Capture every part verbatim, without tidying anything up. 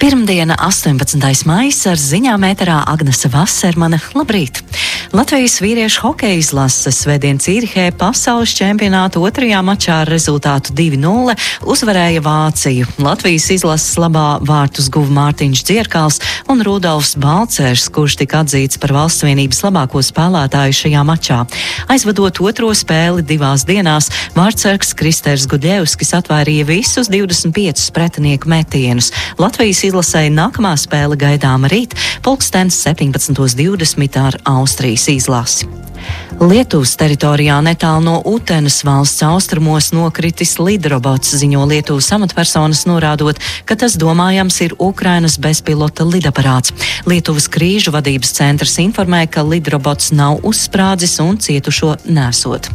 Pirmdiena, astoņpadsmitais maijs, ar ziņām ēterā Agnese Vasermane. Labrīt! Latvijas vīriešu hokeja izlase svētdien Cīrihē pasaules čempionāta otrajā mačā ar rezultātu divi nulle uzvarēja Vāciju. Latvijas izlases labā vārtus guva Mārtiņš Dzierkals un Rudolfs Balcers, kurš tika atzīts par Valsts vienības labāko spēlētāju šajā mačā. Aizvadot otro spēli divās dienās, vārtsargs Kristers Guļevskis atvairīja visus divdesmit piecus pretinieku metienus. Latvijas izlasē nākamā spēle gaidāma rīt, pulkstens septiņpadsmit divdesmit ar Austrijas izlasi. Lietuvas teritorijā netālu no Utenas valsts austrumos nokritis lidrobots, ziņo Lietuvas amatpersonas, norādot, ka tas domājams ir Ukrainas bezpilota lidaparāts. Lietuvas krīžu vadības centrs informē, ka lidrobots nav uzsprādzis un cietušo nesot.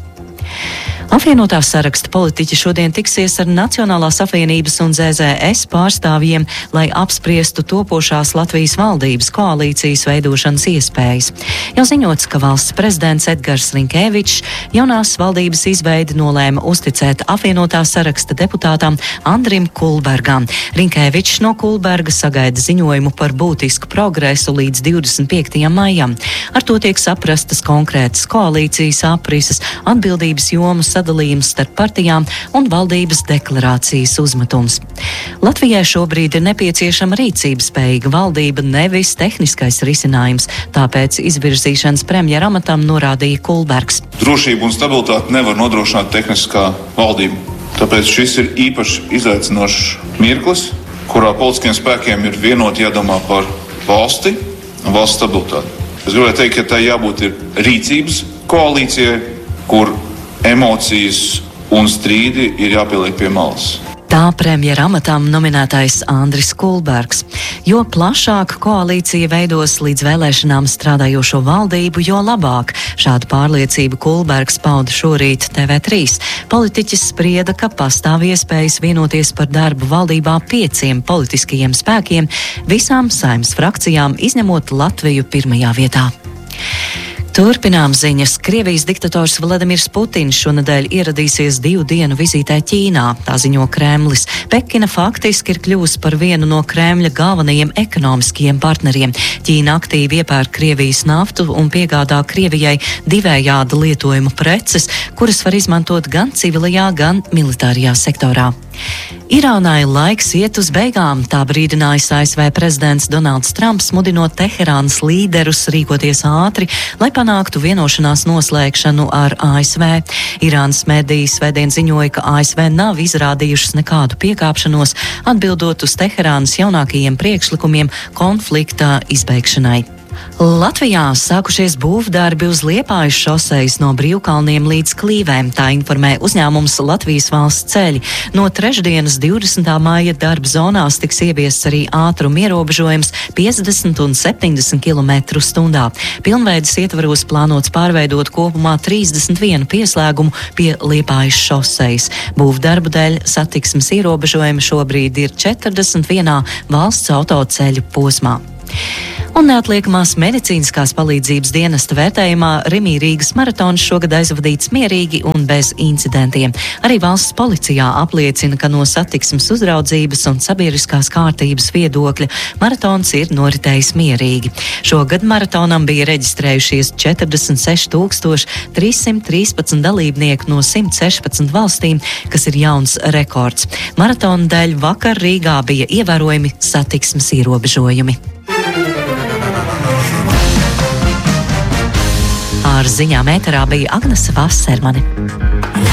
Apvienotā saraksta politiķi šodien tiksies ar Nacionālās apvienības un Z Z S pārstāvjiem, lai apspriestu topošās Latvijas valdības koalīcijas veidošanas iespējas. Jau ziņots, ka valsts prezidents Edgars Rinkēvičs jaunās valdības izveidi nolēma uzticēt apvienotā saraksta deputātam Andrim Kulbergam. Rinkēvičs no Kulberga sagaida ziņojumu par būtisku progresu līdz divdesmit piektajam maijam. Ar to tiek saprastas konkrētas koalīcijas aprises, atbildības jomu sadalījums starp partijām un valdības deklarācijas uzmetums. Latvijai šobrīd ir nepieciešama rīcības spējīga valdība, nevis tehniskais risinājums, tāpēc izvirzīšanas premjera amatam norādīja Kulbergs. Drošību un stabilitāti nevar nodrošināt tehniskā valdība. Tāpēc šis ir īpaši izaicinošs mirklis, kurā politiskiem spēkiem ir vienoti jādomā par valsti un valsts stabilitāti. Es gribētu teikt, ka tai jābūt ir rīcības koalīcijai, kur emocijas un strīdi ir jāpieliek pie malas. Tā premjera amatam nominētais Andris Kulbergs. Jo plašāk koalīcija veidos līdz vēlēšanām strādājošo valdību, jo labāk. Šādu pārliecību Kulbergs pauda šorīt T V trīs. Politiķis sprieda, ka pastāv iespējas vienoties par darbu valdībā pieciem politiskajiem spēkiem, visām Saeimas frakcijām, izņemot Latviju pirmajā vietā. Turpinām ziņas. Krievijas diktators Vladimirs Putins šonedēļ ieradīsies divu dienu vizītē Ķīnā, tā ziņo Kremlis. Pekina faktiski ir kļuvusi par vienu no Kremļa galvenajiem ekonomiskajiem partneriem. Ķīna aktīvi iepērk Krievijas naftu un piegādā Krievijai divējāda lietojuma preces, kuras var izmantot gan civilajā, gan militārajā sektorā. Irānai laiks iet uz beigām, tā brīdinājis A S V prezidents Donalds Trumps, mudinot Teherānas līderus rīkoties ātri, lai panāktu vienošanās noslēgšanu ar A S V. Irānas mediji svētdien ziņoja, ka A S V nav izrādījušas nekādu piekāpšanos, atbildot uz Teherānas jaunākajiem priekšlikumiem konflikta izbeigšanai. Latvijā sākušies būvdarbi uz Liepājas šosejas no Brīvkalniem līdz Klīvēm, tā informē uzņēmums Latvijas valsts ceļi. No trešdienas divdesmitā maija darba zonās tiks ieviests arī ātruma ierobežojums piecdesmit un septiņdesmit kilometru stundā. Pilnveides ietvaros plānots pārveidot kopumā trīsdesmit vienu pieslēgumu pie Liepājas šosejas. Būvdarbu dēļ satiksmes ierobežojumi šobrīd ir četrdesmit vienā valsts autoceļu posmā. Un neatliekamās medicīniskās palīdzības dienesta vērtējumā Rimī Rīgas maratons šogad aizvadīts mierīgi un bez incidentiem. Arī valsts policijā apliecina, ka no satiksmes uzraudzības un sabiedriskās kārtības viedokļa maratons ir noritējis mierīgi. Šogad maratonam bija reģistrējušies četrdesmit seši tūkstoši trīs simt trīspadsmit dalībnieku no simt sešpadsmit valstīm, kas ir jauns rekords. Maratona dēļ vakar Rīgā bija ievērojami satiksmes ierobežojumi. Ar ziņām ēterā bija Agnese Vasermane.